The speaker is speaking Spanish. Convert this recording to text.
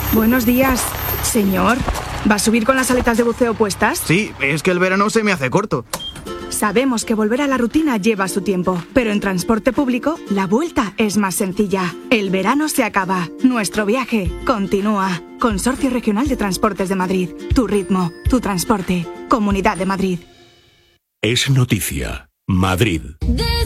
Buenos días, señor. ¿Va a subir con las aletas de buceo puestas? Sí, es que el verano se me hace corto. Sabemos que volver a la rutina lleva su tiempo, pero en transporte público la vuelta es más sencilla. El verano se acaba, nuestro viaje continúa. Consorcio Regional de Transportes de Madrid. Tu ritmo, tu transporte. Comunidad de Madrid. Es noticia. Madrid.